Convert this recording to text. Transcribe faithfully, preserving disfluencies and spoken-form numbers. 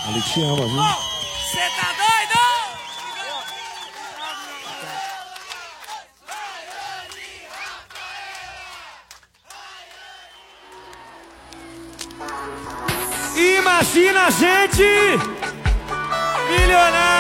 Ele te ama, viu? Cê tá doido? Imagina a gente milionário.